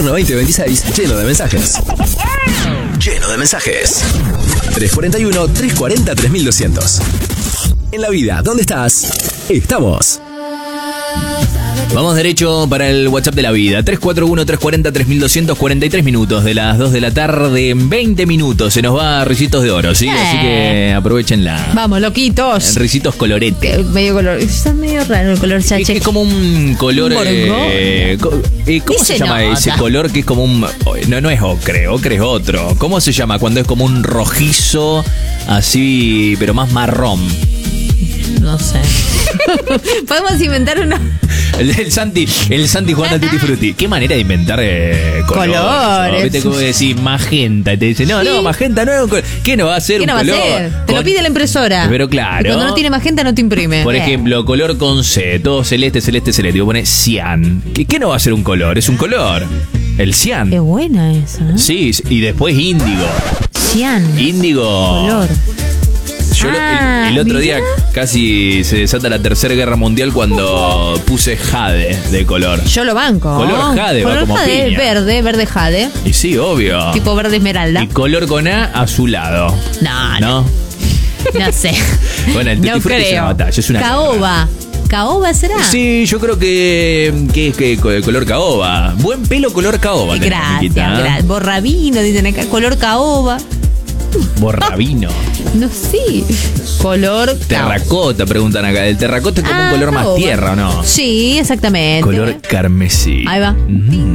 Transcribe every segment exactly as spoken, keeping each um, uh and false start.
invierno veinte veintiséis lleno de mensajes. Lleno de mensajes. tres cuatro uno, tres cuatro cero, tres mil doscientos. En la vida, ¿dónde estás? Estamos. Vamos derecho para el WhatsApp de la vida. tres cuatro uno, tres cuatro cero, tres mil doscientos, cuarenta y tres minutos de las dos de la tarde. En veinte minutos se nos va a Ricitos de Oro, ¿sí? Eh. Así que aprovechenla. Vamos, loquitos. Ricitos colorete. Eh, Medio color. Está medio raro el color Es, chache. es como un color. ¿Un eh, co- eh, ¿Cómo Ni se se llama nota. ese color que es como un. No, no es ocre, ocre es otro. ¿Cómo se llama cuando es como un rojizo así, pero más marrón? No sé. Podemos inventar una. El, el Santi, el Santi jugando al Tutti Frutti. Qué manera de inventar eh, colores. Colores. ¿No? ¿Viste cómo decís magenta? Y te dice, no, Sí. no, magenta no es un color. ¿Qué no va a ser ¿Qué un no va a color? ser? Te lo Con- pide la impresora. Pero claro. Y cuando no tiene magenta no te imprime. Por Eh. ejemplo, color con C, todo celeste, celeste, celeste. Y vos pones cian. ¿Qué, ¿Qué no va a ser un color? Es un color. El cian. Qué buena esa, ¿eh? Sí, y después índigo. Cian. Índigo. Color. Yo lo- Ah, el, el otro mirá. día casi se desata la tercera guerra mundial cuando puse jade de color. Yo lo banco. Color jade, va Color como jade, piña. verde, verde jade. Y sí, obvio. Tipo verde esmeralda. Y color con A azulado. No, no, ¿No? no sé. Bueno, el Tutti No Frutti es una creo. batalla, es una Caoba. ¿Caoba será? Sí, yo creo que, que es que co- color caoba. Buen pelo color caoba. tenés, Gracias, Miquita, ¿eh? gracias. Borrabino, dicen acá. Color caoba. Borrabino. No sé. Color caoba. Terracota, preguntan acá. El terracota es como Ah, un color más caoba. tierra, ¿o no? Sí, exactamente. Color carmesí. Ahí va.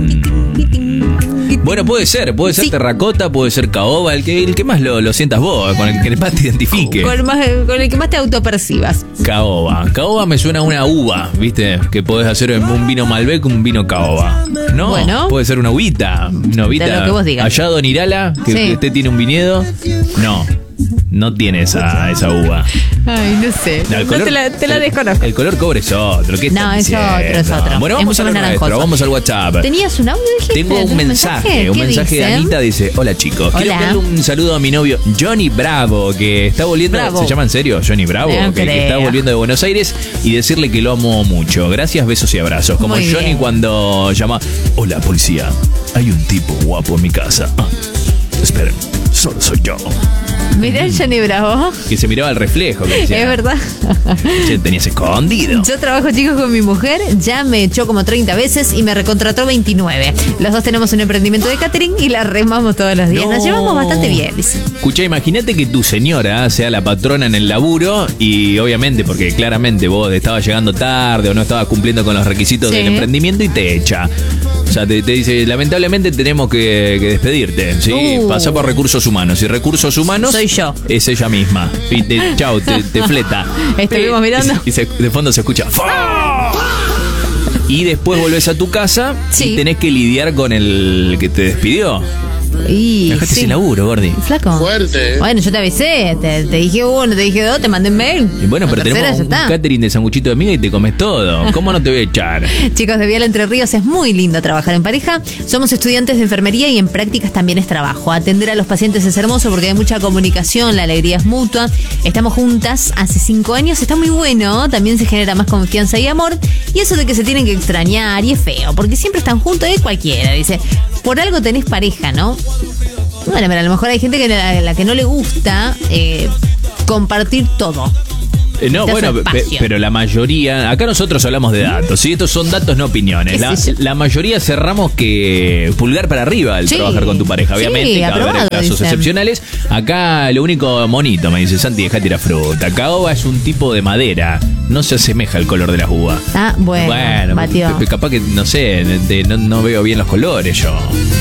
Mm. Bueno, puede ser, puede ser Sí. terracota, puede ser caoba, el que, el que más lo, lo sientas vos, con el que más te identifique. Con, más- con el que más te autopercibas. Caoba. Caoba me suena a una uva, ¿viste? Que podés hacer un vino Malbec, un vino caoba. ¿No? Bueno. Puede ser una uvita. Una uvita. De lo que vos digas. Allá Don Irala, que, Sí. que usted tiene un viñedo. No. No tiene esa, esa uva. Ay, no sé. No, el No color- te, la, te la el- desconozco. El color cobre es otro. ¿Qué No, están es diciendo? otro, es otro. Bueno, Es vamos mucho a lo más nuestro, naranjoso. vamos al WhatsApp. ¿Tenías un audio, dijiste? Tengo un ¿Tenés mensaje, un ¿Qué mensaje de dice? Anita, dice, hola chicos, quiero Hola. enviarle un saludo a mi novio Johnny Bravo, que está volviendo, Bravo. ¿se llama en serio? Johnny Bravo, No que, que creo. está volviendo de Buenos Aires, y decirle que lo amo mucho. Gracias, besos y abrazos. Como Muy Johnny bien. cuando llama, hola policía, hay un tipo guapo en mi casa. Ah, esperen, solo soy yo. Mirá el Johnny Bravo. Que se miraba al reflejo. Que decía, Es verdad. "Che, tenías escondido. Yo trabajo, chicos, con mi mujer. Ya me echó como treinta veces y me recontrató veintinueve. Los dos tenemos un emprendimiento de catering y la remamos todos los días. No. Nos llevamos bastante bien, dice. Escuchá, imagínate que tu señora sea la patrona en el laburo y obviamente, porque claramente vos estabas llegando tarde o no estabas cumpliendo con los requisitos Sí. del emprendimiento y te echa. O sea, te, te dice, lamentablemente tenemos que, que despedirte, ¿sí? Uh. Pasá por recursos humanos. Y recursos humanos... Soy yo. Es ella misma. Y te, chau, te, te fleta. Estuvimos Y- mirando. Y, se- de fondo se escucha... "Fa". Y después volvés a tu casa Sí. y tenés que lidiar con el que te despidió. Y Me dejaste sí. sin laburo, Gordi. Flaco. Fuerte, ¿eh? Bueno, yo te avisé. Te, te dije uno, te dije dos, te mandé un mail. Y bueno, La pero tercera tenemos ya un está. catering de sanguchito de miga y te comes todo. ¿Cómo no te voy a echar? Chicos de Vial Entre Ríos, es muy lindo trabajar en pareja. Somos estudiantes de enfermería y en prácticas también es trabajo. Atender a los pacientes es hermoso porque hay mucha comunicación, la alegría es mutua. Estamos juntas hace cinco años, está muy bueno. También se genera más confianza y amor. Y eso de que se tienen que extrañar y es feo, porque siempre están juntos y cualquiera. Dice, por algo tenés pareja, ¿no? Bueno, pero a lo mejor hay gente que a la que no le gusta eh, compartir todo. Eh, no, Te hace bueno, pe- espacio. pero la mayoría, acá nosotros hablamos de datos, ¿sí? Estos son datos, no opiniones. ¿Qué La, sé yo? la mayoría cerramos que pulgar para arriba al Sí. trabajar con tu pareja, Sí, obviamente, que va a haber aprobado, casos dicen. excepcionales. Acá lo único monito, me dice Santi, deja tirar fruta. Caoba es un tipo de madera, no se asemeja al color de las uvas. Ah, bueno, Bueno, batió. pe- capaz que, no sé, de- no, no veo bien los colores yo.